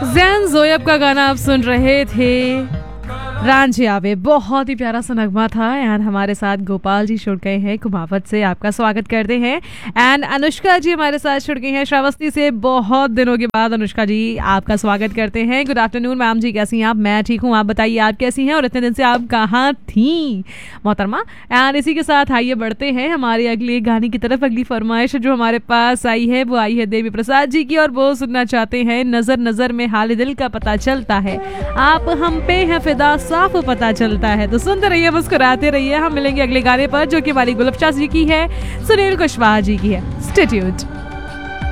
जैन जोयब का गाना आप सुन रहे थे, रांझे आवे। बहुत ही प्यारा सा नगमा था। एंड हमारे साथ गोपाल जी जुड़ गए हैं कुमावत से, आपका स्वागत करते हैं। एंड अनुष्का जी हमारे साथ जुड़ गई हैं श्रावस्ती से। बहुत दिनों के बाद अनुष्का जी आपका स्वागत करते हैं। गुड आफ्टरनून मैम जी, कैसी हैं आप? मैं ठीक हूँ, आप बताइए आप कैसी हैं और इतने दिन से आप कहाँ थी मोहतरमा? एंड इसी के साथ आइए बढ़ते हैं हमारे अगले गाने की तरफ। अगली फरमाइश जो हमारे पास आई है वो आई है देवी प्रसाद जी की, और वो सुनना चाहते हैं नजर नजर में हाल दिल का पता चलता है, आप हम पे हैं फिदा साफ पता चलता है। तो सुनते रहिए, मुस्कुराते रहिए। हम मिलेंगे अगले गाने पर जो कि हमारी गुलफचा जी की है, सुनील कुशवाहा जी की है। Stay tuned.